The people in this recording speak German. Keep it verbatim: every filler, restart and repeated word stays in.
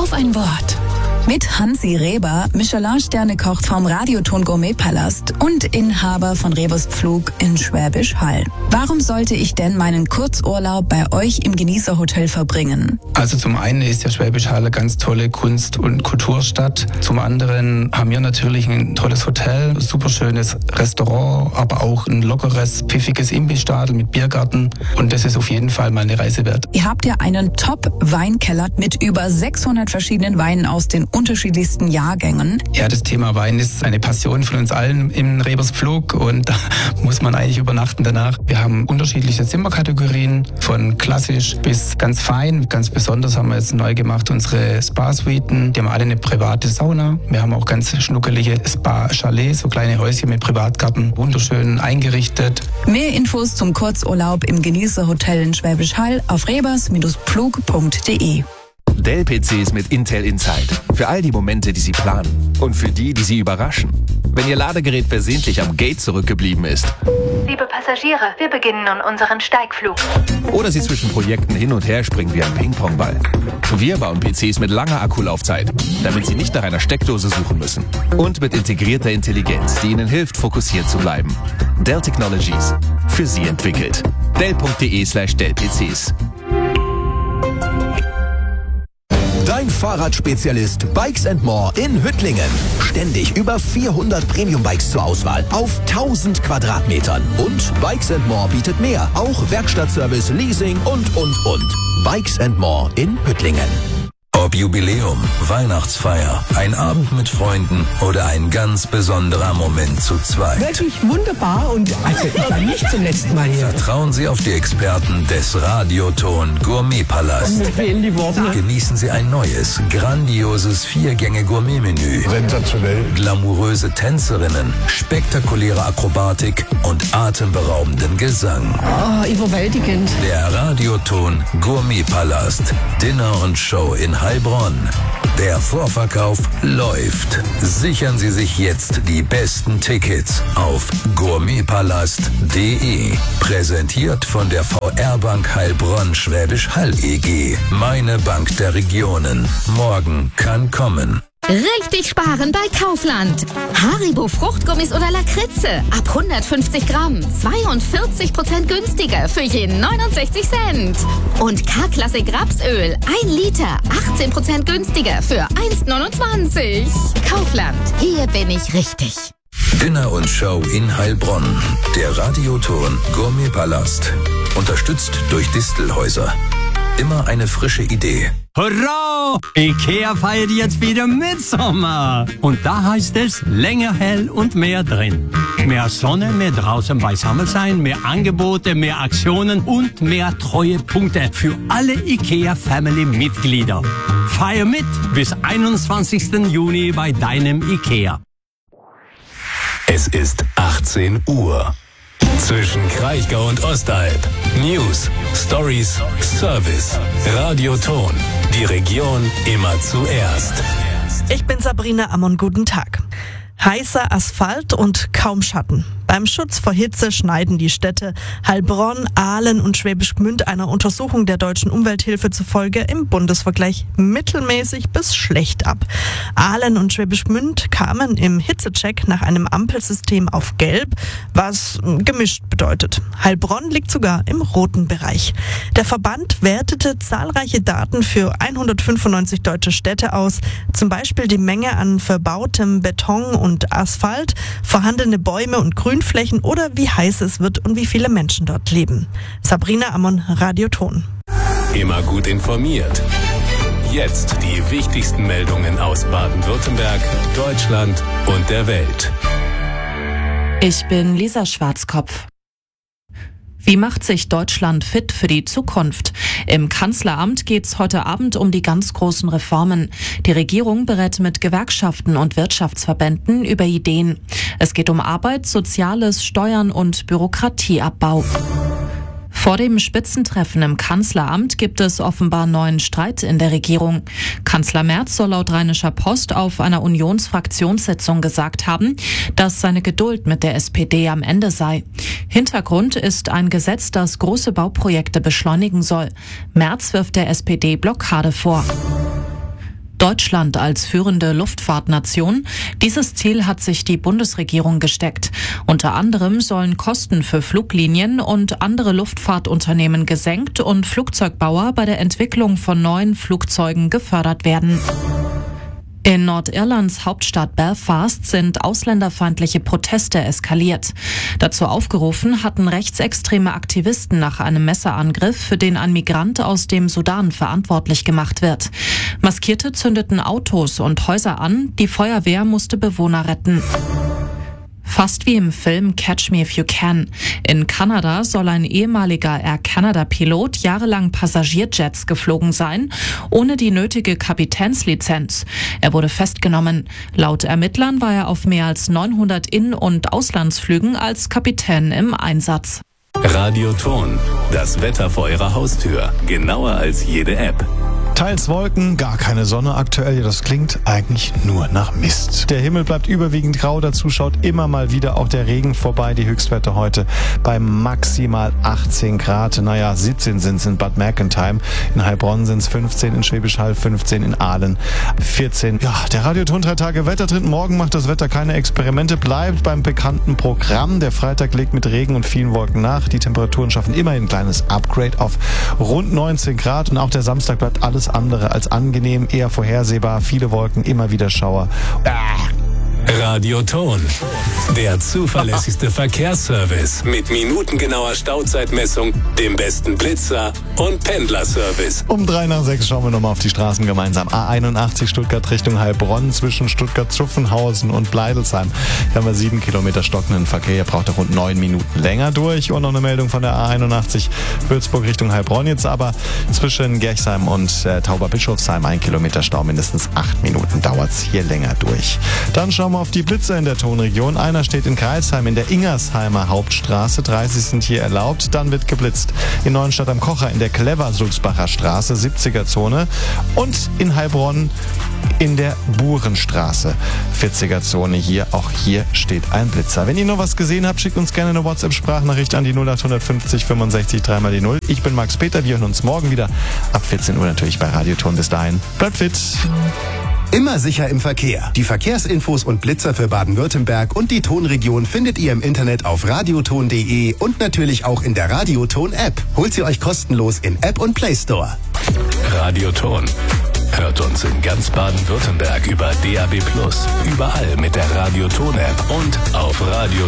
auf ein Wort. Mit Hansi Reber, Michelin-Sterne-Koch vom Radioton Gourmet-Palast und Inhaber von Rebers Pflug in Schwäbisch Hall. Warum sollte ich denn meinen Kurzurlaub bei euch im Genießerhotel verbringen? Also zum einen ist ja Schwäbisch Hall eine ganz tolle Kunst- und Kulturstadt. Zum anderen haben wir natürlich ein tolles Hotel, super schönes Restaurant, aber auch ein lockeres, pfiffiges Imbissstadel mit Biergarten. Und das ist auf jeden Fall mal eine Reise wert. Ihr habt ja einen Top-Weinkeller mit über sechshundert verschiedenen Weinen aus den unterschiedlichsten Jahrgängen. Ja, das Thema Wein ist eine Passion von uns allen im Rebers Pflug und da muss man eigentlich übernachten danach. Wir haben unterschiedliche Zimmerkategorien, von klassisch bis ganz fein. Ganz besonders haben wir jetzt neu gemacht unsere Spa-Suiten. Die haben alle eine private Sauna. Wir haben auch ganz schnuckelige Spa-Chalets, so kleine Häuschen mit Privatgarten, wunderschön eingerichtet. Mehr Infos zum Kurzurlaub im Genießerhotel in Schwäbisch Hall auf rebers Pflug punkt de. Dell P Cs mit Intel Inside. Für all die Momente, die Sie planen. Und für die, die Sie überraschen. Wenn Ihr Ladegerät versehentlich am Gate zurückgeblieben ist. Liebe Passagiere, wir beginnen nun unseren Steigflug. Oder Sie zwischen Projekten hin und her springen wie ein Ping-Pong-Ball. Wir bauen P Cs mit langer Akkulaufzeit, damit Sie nicht nach einer Steckdose suchen müssen. Und mit integrierter Intelligenz, die Ihnen hilft, fokussiert zu bleiben. Dell Technologies. Für Sie entwickelt. Dell punkt de slash Dell P Cs. Dein Fahrradspezialist Bikes and More in Hüttlingen. Ständig über vierhundert Premium-Bikes zur Auswahl auf tausend Quadratmetern. Und Bikes and More bietet mehr. Auch Werkstattservice, Leasing und, und, und. Bikes and More in Hüttlingen. Ob Jubiläum, Weihnachtsfeier, ein Abend mit Freunden oder ein ganz besonderer Moment zu zweit. Wirklich wunderbar und also ich war nicht zum letzten Mal hier. Vertrauen Sie auf die Experten des Radioton Gourmet-Palast. Mir fehlen die Worte. Genießen Sie ein neues, grandioses Vier-Gänge-Gourmet-Menü. Sensationell. Glamouröse Tänzerinnen, spektakuläre Akrobatik und atemberaubenden Gesang. Oh, überwältigend. Der Radioton Gourmet-Palast. Dinner und Show in Heilbronn. Der Vorverkauf läuft. Sichern Sie sich jetzt die besten Tickets auf gourmetpalast punkt de. Präsentiert von der V R Bank Heilbronn Schwäbisch Hall E G. Meine Bank der Regionen. Morgen kann kommen. Richtig sparen bei Kaufland. Haribo Fruchtgummis oder Lakritze ab hundertfünfzig Gramm. zweiundvierzig Prozent günstiger für jeden neunundsechzig Cent. Und K-Klassik Rapsöl ein Liter. achtzehn Prozent günstiger für eins neunundzwanzig. Kaufland. Hier bin ich richtig. Dinner und Show in Heilbronn. Der Radioton Gourmet-Palast. Unterstützt durch Distelhäuser. Immer eine frische Idee. Hurra! Ikea feiert jetzt wieder Mitsommer. Und da heißt es länger hell und mehr drin. Mehr Sonne, mehr draußen beisammen sein, mehr Angebote, mehr Aktionen und mehr Treuepunkte für alle Ikea-Family-Mitglieder. Feier mit bis einundzwanzigsten Juni bei deinem Ikea. Es ist achtzehn Uhr. Zwischen Kraichgau und Ostalb. News, Stories, Service. Radioton. Die Region immer zuerst. Ich bin Sabrina Ammon, guten Tag. Heißer Asphalt und kaum Schatten. Beim Schutz vor Hitze schneiden die Städte Heilbronn, Ahlen und Schwäbisch Gmünd einer Untersuchung der Deutschen Umwelthilfe zufolge im Bundesvergleich mittelmäßig bis schlecht ab. Ahlen und Schwäbisch Gmünd kamen im Hitzecheck nach einem Ampelsystem auf Gelb, was gemischt bedeutet. Heilbronn liegt sogar im roten Bereich. Der Verband wertete zahlreiche Daten für hundertfünfundneunzig deutsche Städte aus, zum Beispiel die Menge an verbautem Beton und Asphalt, vorhandene Bäume und Grünflächen oder wie heiß es wird und wie viele Menschen dort leben. Sabrina Ammon, Radioton. Immer gut informiert. Jetzt die wichtigsten Meldungen aus Baden-Württemberg, Deutschland und der Welt. Ich bin Lisa Schwarzkopf. Wie macht sich Deutschland fit für die Zukunft? Im Kanzleramt geht's heute Abend um die ganz großen Reformen. Die Regierung berät mit Gewerkschaften und Wirtschaftsverbänden über Ideen. Es geht um Arbeit, Soziales, Steuern und Bürokratieabbau. Vor dem Spitzentreffen im Kanzleramt gibt es offenbar neuen Streit in der Regierung. Kanzler Merz soll laut Rheinischer Post auf einer Unionsfraktionssitzung gesagt haben, dass seine Geduld mit der S P D am Ende sei. Hintergrund ist ein Gesetz, das große Bauprojekte beschleunigen soll. Merz wirft der S P D Blockade vor. Deutschland als führende Luftfahrtnation. Dieses Ziel hat sich die Bundesregierung gesteckt. Unter anderem sollen Kosten für Fluglinien und andere Luftfahrtunternehmen gesenkt und Flugzeugbauer bei der Entwicklung von neuen Flugzeugen gefördert werden. In Nordirlands Hauptstadt Belfast sind ausländerfeindliche Proteste eskaliert. Dazu aufgerufen hatten rechtsextreme Aktivisten nach einem Messerangriff, für den ein Migrant aus dem Sudan verantwortlich gemacht wird. Maskierte zündeten Autos und Häuser an, die Feuerwehr musste Bewohner retten. Fast wie im Film Catch Me If You Can. In Kanada soll ein ehemaliger Air Canada-Pilot jahrelang Passagierjets geflogen sein, ohne die nötige Kapitänslizenz. Er wurde festgenommen. Laut Ermittlern war er auf mehr als neunhundert In- und Auslandsflügen als Kapitän im Einsatz. Radioton, das Wetter vor Ihrer Haustür. Genauer als jede App. Teils Wolken, gar keine Sonne aktuell. Das klingt eigentlich nur nach Mist. Der Himmel bleibt überwiegend grau, dazu schaut immer mal wieder auch der Regen vorbei. Die Höchstwerte heute bei maximal achtzehn Grad. Naja, siebzehn sind es in Bad Mergentheim. In Heilbronn sind es fünfzehn, in Schwäbisch Hall fünfzehn, in Aalen vierzehn. Ja, der Radioton drei Tage Wettertrend. Morgen macht das Wetter keine Experimente, bleibt beim bekannten Programm. Der Freitag legt mit Regen und vielen Wolken nach. Die Temperaturen schaffen immerhin ein kleines Upgrade auf rund neunzehn Grad. Und auch der Samstag bleibt alles andere als angenehm, eher vorhersehbar, viele Wolken, immer wieder Schauer. Ah. Radioton, der zuverlässigste Verkehrsservice mit minutengenauer Stauzeitmessung, dem besten Blitzer und Pendlerservice. Um drei nach sechs schauen wir nochmal auf die Straßen gemeinsam. A einundachtzig Stuttgart Richtung Heilbronn zwischen Stuttgart-Zuffenhausen und Bleidelsheim. Hier haben wir sieben Kilometer stockenden Verkehr. Ihr braucht rund neun Minuten länger durch. Und noch eine Meldung von der A einundachtzig Würzburg Richtung Heilbronn. Jetzt aber zwischen Gerchsheim und äh, Tauberbischofsheim ein Kilometer Stau. Mindestens acht Minuten dauert es hier länger durch. Dann schauen wir auf die Blitze in der Tonregion. Einer steht in Kreilsheim in der Ingersheimer Hauptstraße. dreißig sind hier erlaubt. Dann wird geblitzt. In Neuenstadt am Kocher in der Clever-Sulzbacher Straße, siebziger Zone. Und in Heilbronn in der Burenstraße, vierziger Zone hier. Auch hier steht ein Blitzer. Wenn ihr noch was gesehen habt, schickt uns gerne eine WhatsApp-Sprachnachricht an die null acht fünfzig fünfundsechzig drei mal die null. Ich bin Max Peter. Wir hören uns morgen wieder ab vierzehn Uhr natürlich bei Radioton. Bis dahin, bleibt fit. Immer sicher im Verkehr. Die Verkehrsinfos und Blitzer für Baden-Württemberg und die Tonregion findet ihr im Internet auf radioton punkt de und natürlich auch in der Radioton-App. Holt sie euch kostenlos in App und Play Store. Radioton. Hört uns in ganz Baden-Württemberg über D A B plus, überall mit der Radioton-App und auf Radio